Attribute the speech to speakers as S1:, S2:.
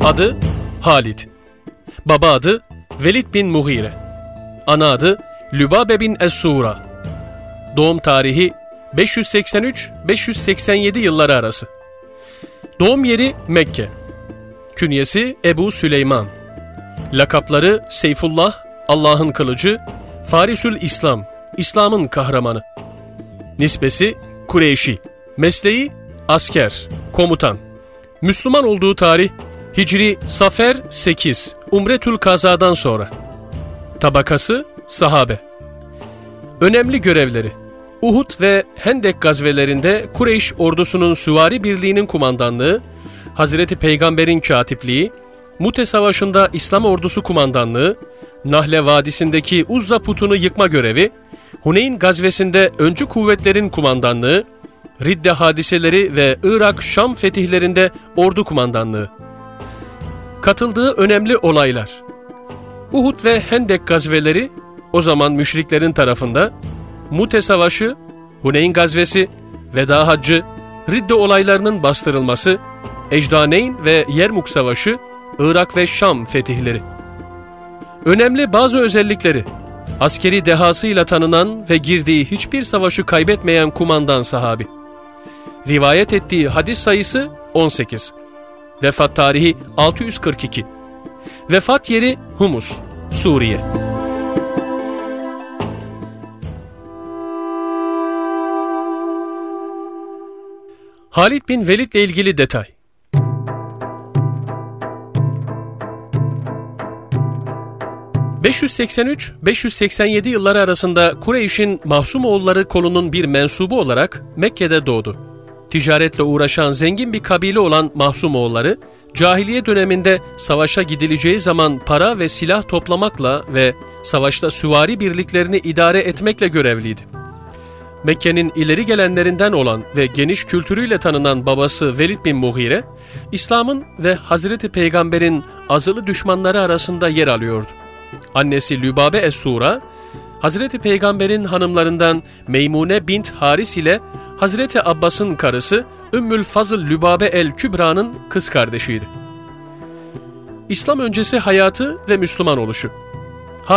S1: Adı Halid. Baba adı Velid bin Mughire. Ana adı Lübabe bin Es-Sura. Doğum tarihi 583-587 yılları arası. Doğum yeri Mekke. Künyesi Ebu Süleyman. Lakapları Seyfullah, Allah'ın kılıcı, Farisül İslam, İslam'ın kahramanı. Nisbesi Kureyşi. Mesleği asker, komutan. Müslüman olduğu tarih Hicri Safer 8, Umretül Kaza'dan sonra. Tabakası sahabe. Önemli görevleri: Uhud ve Hendek gazvelerinde Kureyş ordusunun süvari birliğinin kumandanlığı, Hazreti Peygamber'in katipliği, Mute Savaşı'nda İslam ordusu kumandanlığı, Nahle Vadisi'ndeki Uzza putunu yıkma görevi, Huneyn gazvesinde öncü kuvvetlerin kumandanlığı, Ridde hadiseleri ve Irak-Şam fetihlerinde ordu kumandanlığı. Katıldığı önemli olaylar: Uhud ve Hendek gazveleri, o zaman müşriklerin tarafında, Mute Savaşı, Huneyn gazvesi, Veda Haccı, Ridde olaylarının bastırılması, Ecdaneyn ve Yermuk Savaşı, Irak ve Şam fetihleri. Önemli bazı özellikleri: askeri dehasıyla tanınan ve girdiği hiçbir savaşı kaybetmeyen kumandan sahabi. Rivayet ettiği hadis sayısı 18. Vefat tarihi 642. Vefat yeri Humus, Suriye. Halid bin Velid ile ilgili detay. ...583-587 yılları arasında Kureyş'in Mahsumoğulları kolunun bir mensubu olarak Mekke'de doğdu. Ticaretle uğraşan zengin bir kabile olan Mahsumoğulları, cahiliye döneminde savaşa gidileceği zaman para ve silah toplamakla ve savaşta süvari birliklerini idare etmekle görevliydi. Mekke'nin ileri gelenlerinden olan ve geniş kültürüyle tanınan babası Velid bin Mughire, İslam'ın ve Hazreti Peygamber'in azılı düşmanları arasında yer alıyordu. Annesi Lübabe Es-Sura, Hazreti Peygamber'in hanımlarından Meymune bint Haris ile Hazreti Abbas'ın karısı Ümmül Fazıl Lübabe el-Kübra'nın kız kardeşiydi. İslam öncesi hayatı ve Müslüman oluşu.